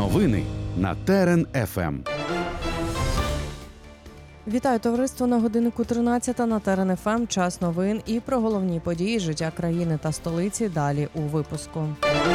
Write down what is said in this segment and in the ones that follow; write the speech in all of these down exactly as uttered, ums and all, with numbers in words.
Новини на Терен еф ем. Вітаю, товариство, на годиннику тринадцята на Терен еф ем. Час новин і про головні події життя країни та столиці далі у випуску.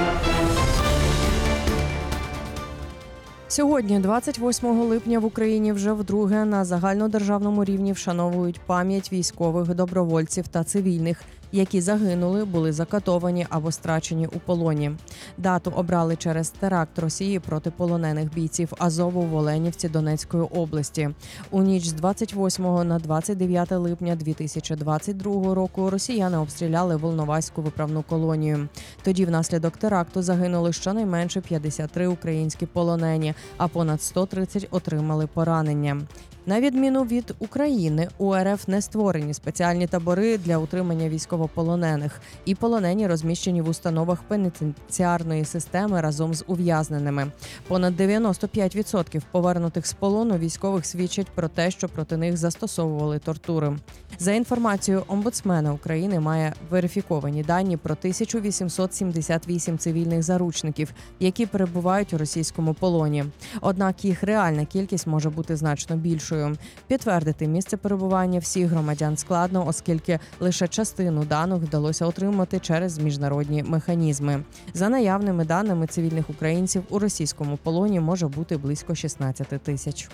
Сьогодні, двадцять восьмого липня, в Україні вже вдруге на загальнодержавному рівні вшановують пам'ять військових, добровольців та цивільних, які загинули, були закатовані або страчені у полоні. Дату обрали через теракт Росії проти полонених бійців Азову в Оленівці Донецької області. У ніч з двадцять восьмого на двадцять дев'яте липня дві тисячі двадцять другого року росіяни обстріляли Волноваську виправну колонію. Тоді внаслідок теракту загинули щонайменше п'ятдесят три українські полонені, а понад сто тридцять отримали поранення. На відміну від України, у ер еф не створені спеціальні табори для утримання військовополонених, і полонені розміщені в установах пенітенціарної системи разом з ув'язненими. Понад дев'яносто п'ять відсотків повернутих з полону військових свідчать про те, що проти них застосовували тортури. За інформацією омбудсмена України, має верифіковані дані про тисячу вісімсот сімдесят вісім цивільних заручників, які перебувають у російському полоні. Однак їх реальна кількість може бути значно більшою. Підтвердити місце перебування всіх громадян складно, оскільки лише частину даних вдалося отримати через міжнародні механізми. За наявними даними, цивільних українців у російському полоні може бути близько шістнадцять тисяч.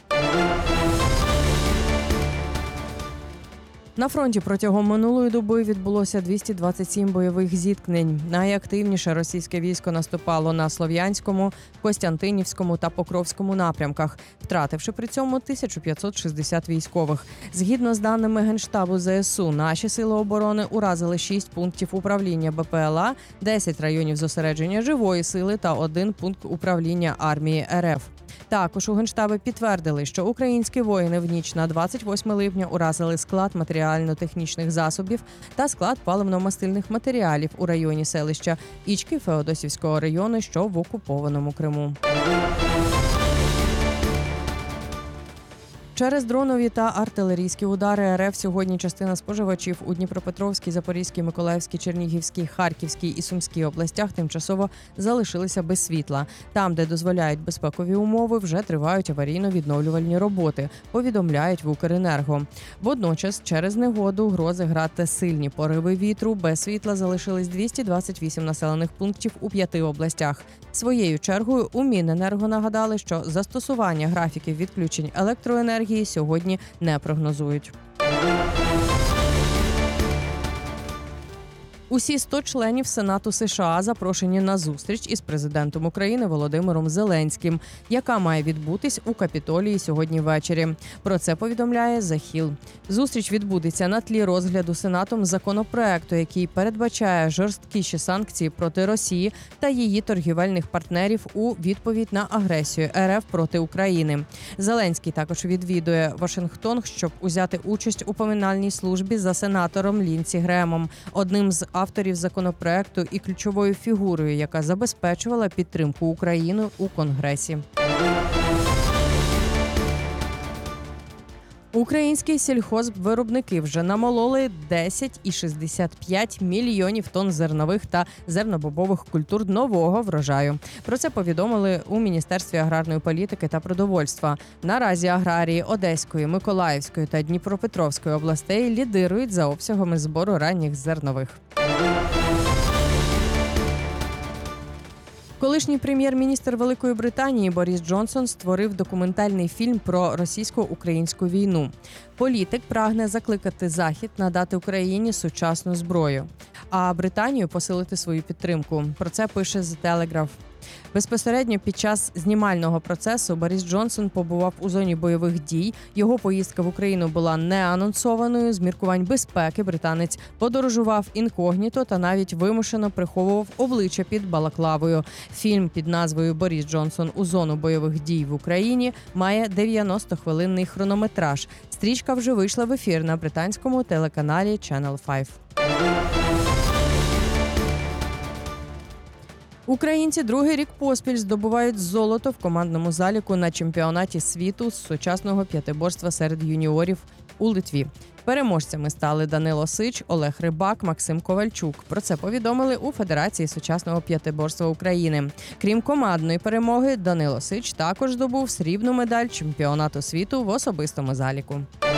На фронті протягом минулої доби відбулося двісті двадцять сім бойових зіткнень. Найактивніше російське військо наступало на Слов'янському, Костянтинівському та Покровському напрямках, втративши при цьому тисячу п'ятсот шістдесят військових. Згідно з даними Генштабу зе ес у, наші сили оборони уразили шість пунктів управління бе пе ел а, десять районів зосередження живої сили та один пункт управління армії ер еф. Також у Генштабі підтвердили, що українські воїни в ніч на двадцять восьме липня уразили склад матеріально-технічних засобів та склад паливно-мастильних матеріалів у районі селища Ічки Феодосівського району, що в окупованому Криму. Через дронові та артилерійські удари ер еф сьогодні частина споживачів у Дніпропетровській, Запорізькій, Миколаївській, Чернігівській, Харківській і Сумській областях тимчасово залишилися без світла. Там, де дозволяють безпекові умови, вже тривають аварійно-відновлювальні роботи, повідомляють в Укренерго. Водночас, через негоду, грози град та сильні пориви вітру, без світла залишились двісті двадцять вісім населених пунктів у п'яти областях. Своєю чергою у Міненерго нагадали, що застосування графіків відключень електроенергії сьогодні не прогнозують. Усі сто членів Сенату США запрошені на зустріч із президентом України Володимиром Зеленським, яка має відбутись у Капітолії сьогодні ввечері. Про це повідомляє The Hill. Зустріч відбудеться на тлі розгляду Сенатом законопроекту, який передбачає жорсткіші санкції проти Росії та її торгівельних партнерів у відповідь на агресію ер еф проти України. Зеленський також відвідує Вашингтон, щоб узяти участь у поминальній службі за сенатором Лінсі Греемом, одним з авторів законопроекту і ключовою фігурою, яка забезпечувала підтримку України у Конгресі. Українські сільхозвиробники вже намололи десять цілих шістдесят п'ять мільйонів тонн зернових та зернобобових культур нового врожаю. Про це повідомили у Міністерстві аграрної політики та продовольства. Наразі аграрії Одеської, Миколаївської та Дніпропетровської областей лідирують за обсягами збору ранніх зернових. Колишній прем'єр-міністр Великої Британії Борис Джонсон створив документальний фільм про російсько-українську війну. Політик прагне закликати Захід надати Україні сучасну зброю, а Британію посилити свою підтримку. Про це пише The Telegraph. Безпосередньо під час знімального процесу Борис Джонсон побував у зоні бойових дій. Його поїздка в Україну була не анонсованою. З міркувань безпеки британець подорожував інкогніто та навіть вимушено приховував обличчя під балаклавою. Фільм під назвою «Борис Джонсон у зону бойових дій в Україні» має дев'яностохвилинний хронометраж. Стрічка вже вийшла в ефір на британському телеканалі Channel п'ять. Українці другий рік поспіль здобувають золото в командному заліку на чемпіонаті світу з сучасного п'ятиборства серед юніорів у Литві. Переможцями стали Данило Сич, Олег Рибак, Максим Ковальчук. Про це повідомили у Федерації сучасного п'ятиборства України. Крім командної перемоги, Данило Сич також здобув срібну медаль чемпіонату світу в особистому заліку.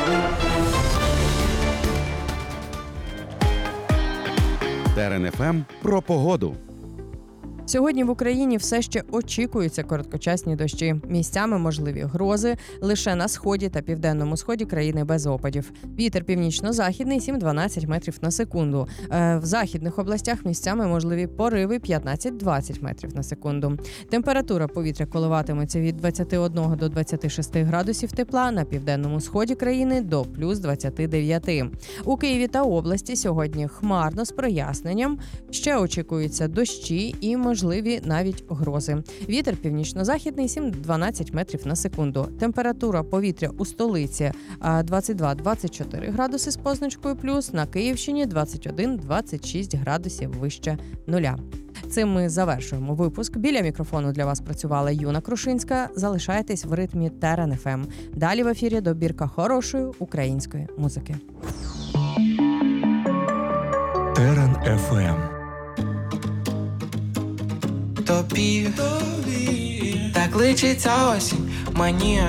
Терен еф ем про погоду. Сьогодні в Україні все ще очікуються короткочасні дощі. Місцями можливі грози лише на сході та південному сході країни без опадів. Вітер північно-західний сім-дванадцять метрів на секунду. Е, В західних областях місцями можливі пориви п'ятнадцять-двадцять метрів на секунду. Температура повітря коливатиметься від двадцяти одного до двадцяти шести градусів тепла, на південному сході країни до плюс двадцяти дев'яти. У Києві та області сьогодні хмарно з проясненням. Ще очікуються дощі і можливі навіть грози. Вітер північно-західний сім-дванадцять метрів на секунду. Температура повітря у столиці двадцять два-двадцять чотири градуси з позначкою плюс, на Київщині двадцять один-двадцять шість градусів вище нуля. Цим ми завершуємо випуск. Біля мікрофону для вас працювала Юна Крушинська. Залишайтесь в ритмі Терен еф ем. Далі в ефірі добірка хорошої української музики. Терен еф ем. Тобі так личиться осінь, мені